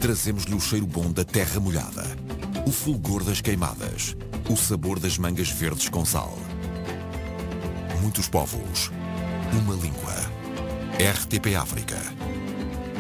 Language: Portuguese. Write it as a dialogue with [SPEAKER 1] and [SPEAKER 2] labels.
[SPEAKER 1] trazemos-lhe o cheiro bom da terra molhada, o fulgor das queimadas, o sabor das mangas verdes com sal. Muitos povos, uma língua. RTP África.